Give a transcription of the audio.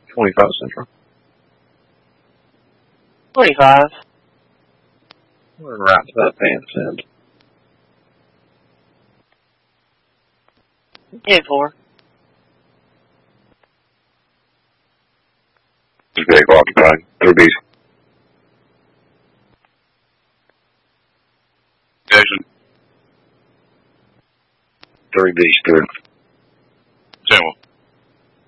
25 Central. 25. We're right to that pants end. 10-4. Vehicle occupied. 3Bs. Jason. 3Bs through.